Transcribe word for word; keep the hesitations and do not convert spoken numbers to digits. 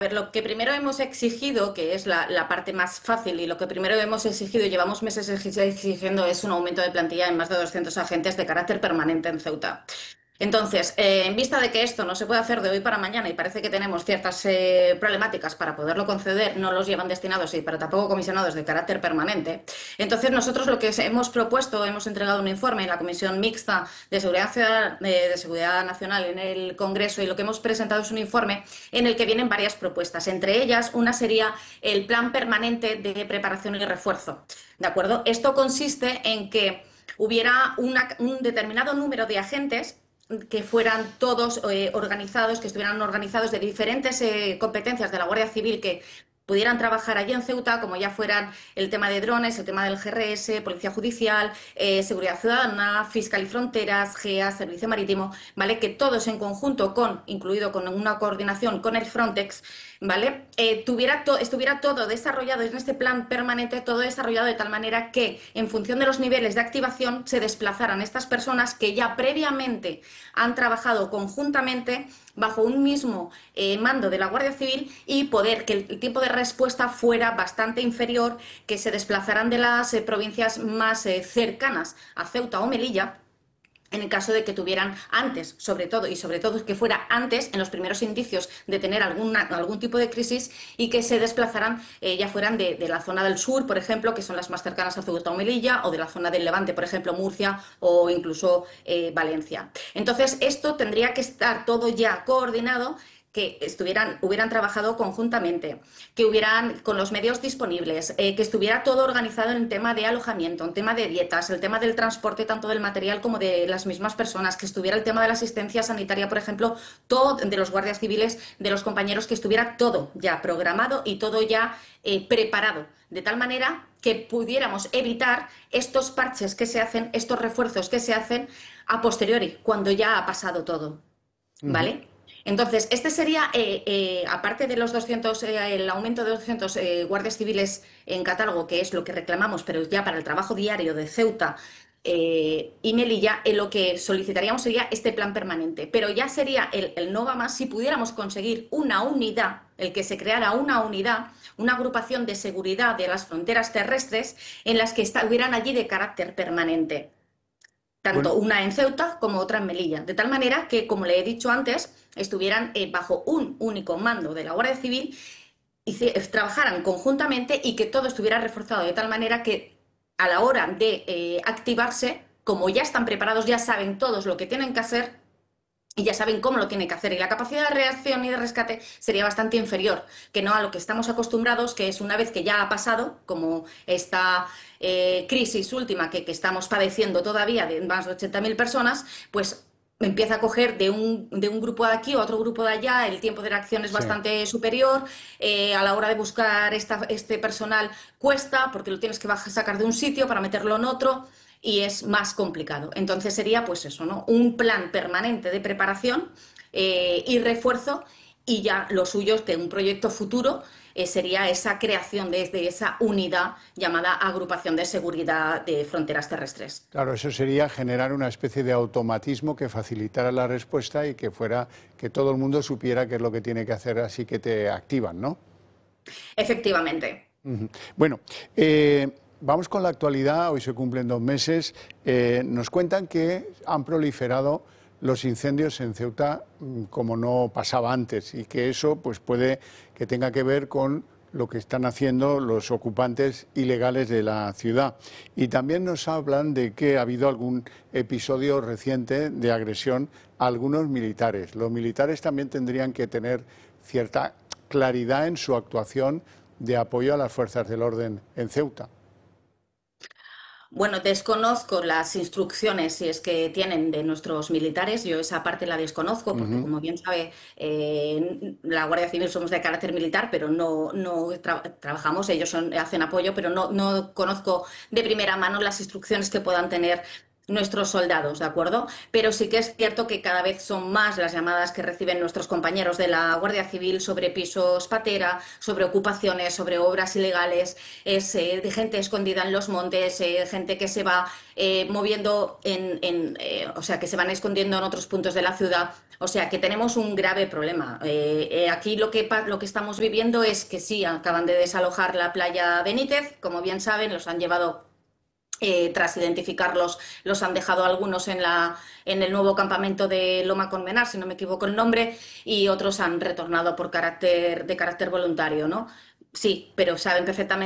ver, lo que primero hemos exigido, que es la, la parte más fácil, y lo que primero hemos exigido, llevamos meses exi- exigiendo, es un aumento de plantilla en más de doscientos agentes de carácter permanente en Ceuta. Entonces, eh, en vista de que esto no se puede hacer de hoy para mañana y parece que tenemos ciertas eh, problemáticas para poderlo conceder, no los llevan destinados y pero tampoco comisionados de carácter permanente. Entonces, nosotros lo que hemos propuesto, hemos entregado un informe en la Comisión Mixta de Seguridad, Ciudad- eh, de Seguridad Nacional en el Congreso, y lo que hemos presentado es un informe en el que vienen varias propuestas. Entre ellas, una sería el plan permanente de preparación y refuerzo. ¿De acuerdo? Esto consiste en que hubiera una- un determinado número de agentes que fueran todos eh, organizados, que estuvieran organizados de diferentes eh, competencias de la Guardia Civil, que pudieran trabajar allí en Ceuta, como ya fueran el tema de drones, el tema del G R S, Policía Judicial, eh, Seguridad Ciudadana, Fiscal y Fronteras, G E A, Servicio Marítimo, ¿vale? Que todos en conjunto, con, incluido con una coordinación con el Frontex, ¿vale? Eh, tuviera to- estuviera todo desarrollado en este plan permanente, todo desarrollado de tal manera que, en función de los niveles de activación, se desplazaran estas personas que ya previamente han trabajado conjuntamente bajo un mismo eh, mando de la Guardia Civil, y poder que el, el tiempo de respuesta fuera bastante inferior, que se desplazaran de las eh, provincias más eh, cercanas a Ceuta o Melilla, en el caso de que tuvieran antes, sobre todo, y sobre todo que fuera antes, en los primeros indicios de tener alguna, algún tipo de crisis, y que se desplazaran, eh, ya fueran de, de la zona del sur, por ejemplo, que son las más cercanas a Ceuta o Melilla, o de la zona del Levante, por ejemplo, Murcia o incluso eh, Valencia. Entonces, esto tendría que estar todo ya coordinado, que estuvieran, hubieran trabajado conjuntamente, que hubieran con los medios disponibles, eh, que estuviera todo organizado en tema de alojamiento, en tema de dietas, el tema del transporte tanto del material como de las mismas personas, que estuviera el tema de la asistencia sanitaria, por ejemplo, todo de los guardias civiles, de los compañeros, que estuviera todo ya programado y todo ya eh, preparado, de tal manera que pudiéramos evitar estos parches que se hacen, estos refuerzos que se hacen a posteriori, cuando ya ha pasado todo. Ujú. ¿Vale? Entonces, este sería, eh, eh, aparte de los doscientos, eh, el aumento de doscientos eh, guardias civiles en catálogo, que es lo que reclamamos, pero ya para el trabajo diario de Ceuta eh, y Melilla, eh, lo que solicitaríamos sería este plan permanente. Pero ya sería el, el no va más si pudiéramos conseguir una unidad, el que se creara una unidad, una agrupación de seguridad de las fronteras terrestres en las que estuvieran allí de carácter permanente, Bueno, tanto una en Ceuta como otra en Melilla, de tal manera que, como le he dicho antes, estuvieran eh, bajo un único mando de la Guardia Civil y se, eh, trabajaran conjuntamente, y que todo estuviera reforzado de tal manera que, a la hora de eh, activarse, como ya están preparados, ya saben todos lo que tienen que hacer y ya saben cómo lo tienen que hacer. Y la capacidad de reacción y de rescate sería bastante inferior, que no a lo que estamos acostumbrados, que es una vez que ya ha pasado, como esta eh, crisis última que, que estamos padeciendo todavía, de más de ochenta mil personas, pues empieza a coger de un, de un grupo de aquí a otro grupo de allá, el tiempo de reacción es sí. bastante superior, eh, a la hora de buscar esta, este personal cuesta, porque lo tienes que bajar, sacar de un sitio para meterlo en otro, y es más complicado. Entonces sería pues eso, ¿no? Un plan permanente de preparación eh, y refuerzo, y ya lo suyo es que un proyecto futuro eh, sería esa creación de, de esa unidad llamada Agrupación de Seguridad de Fronteras Terrestres. Claro, eso sería generar una especie de automatismo que facilitara la respuesta y que fuera que todo el mundo supiera qué es lo que tiene que hacer, así que te activan, ¿no? Efectivamente. Ujú. Bueno, eh, vamos con la actualidad. Hoy se cumplen dos meses. Eh, nos cuentan que han proliferado los incendios en Ceuta mm, como no pasaba antes, y que eso pues puede que tenga que ver con lo que están haciendo los ocupantes ilegales de la ciudad. Y también nos hablan de que ha habido algún episodio reciente de agresión a algunos militares. Los militares también tendrían que tener cierta claridad en su actuación de apoyo a las fuerzas del orden en Ceuta. Bueno, desconozco las instrucciones, si es que tienen, de nuestros militares. Yo esa parte la desconozco porque, Ujú. como bien sabe, eh, la Guardia Civil somos de carácter militar, pero no, no tra- trabajamos, ellos son, hacen apoyo, pero no, no conozco de primera mano las instrucciones que puedan tener nuestros soldados, ¿de acuerdo? Pero sí que es cierto que cada vez son más las llamadas que reciben nuestros compañeros de la Guardia Civil sobre pisos patera, sobre ocupaciones, sobre obras ilegales, es eh, de gente escondida en los montes, eh, gente que se va eh, moviendo en, en, eh, o sea, que se van escondiendo en otros puntos de la ciudad. O sea, que tenemos un grave problema. Eh, eh, aquí lo que, pa- lo que estamos viviendo es que sí, acaban de desalojar la playa Benítez, como bien saben, los han llevado eh, tras identificarlos, los han dejado algunos en, la, en el nuevo campamento de Loma Condenar, si no me equivoco el nombre, y otros han retornado por carácter, de carácter voluntario, ¿no? Sí, pero saben perfectamente